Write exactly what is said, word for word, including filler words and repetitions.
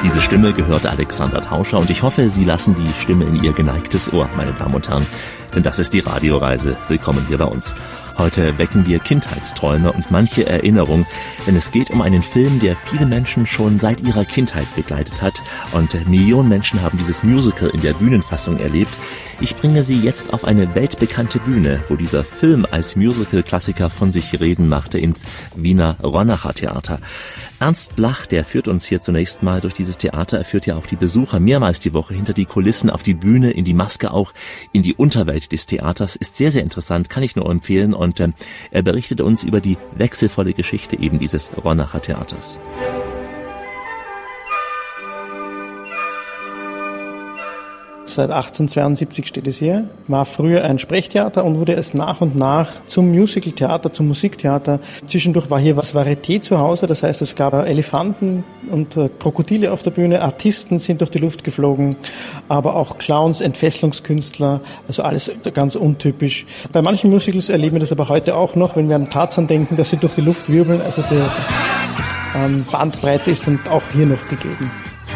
Diese Stimme gehörte Alexander Tauscher und ich hoffe, Sie lassen die Stimme in Ihr geneigtes Ohr, meine Damen und Herren. Denn das ist die Radioreise. Willkommen hier bei uns. Heute wecken wir Kindheitsträume und manche Erinnerung, denn es geht um einen Film, der viele Menschen schon seit ihrer Kindheit begleitet hat und Millionen Menschen haben dieses Musical in der Bühnenfassung erlebt. Ich bringe Sie jetzt auf eine weltbekannte Bühne, wo dieser Film als Musical-Klassiker von sich reden machte, ins Wiener Ronacher Theater. Ernst Blach, der führt uns hier zunächst mal durch dieses Theater. Er führt ja auch die Besucher mehrmals die Woche hinter die Kulissen, auf die Bühne, in die Maske auch, in die Unterwelt des Theaters. Ist sehr, sehr interessant, kann ich nur empfehlen. Und äh, er berichtet uns über die wechselvolle Geschichte eben dieses Ronacher Theaters. Seit achtzehnhundertzweiundsiebzig steht es hier, war früher ein Sprechtheater und wurde es nach und nach zum Musicaltheater, zum Musiktheater. Zwischendurch war hier was Varieté zu Hause, das heißt, es gab Elefanten und Krokodile auf der Bühne, Artisten sind durch die Luft geflogen, aber auch Clowns, Entfesselungskünstler, also alles ganz untypisch. Bei manchen Musicals erleben wir das aber heute auch noch, wenn wir an Tarzan denken, dass sie durch die Luft wirbeln, also die ähm, Bandbreite ist dann auch hier noch gegeben.